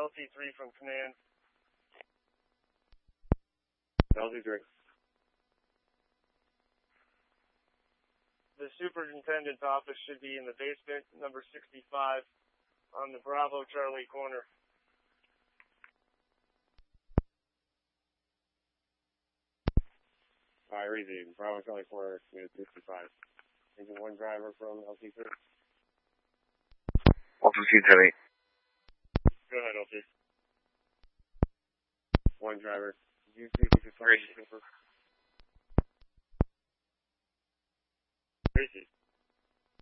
LT3 from command. LT3. The superintendent's office should be in the basement, number 65, on the Bravo Charlie corner. Alright, easy. Bravo Charlie corner, unit 65. Engine 1 driver from LT3. LT3. Go ahead, LT. 1 driver. Gracie.